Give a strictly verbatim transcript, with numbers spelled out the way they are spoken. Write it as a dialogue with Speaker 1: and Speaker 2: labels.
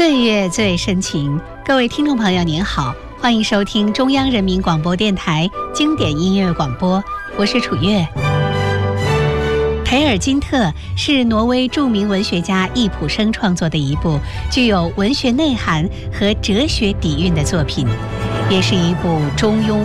Speaker 1: 岁月最深情，各位听众朋友您好，欢迎收听中央人民广播电台经典音乐广播，我是楚月。培尔金特是挪威著名文学家易卜生创作的一部具有文学内涵和哲学底蕴的作品，也是一部中庸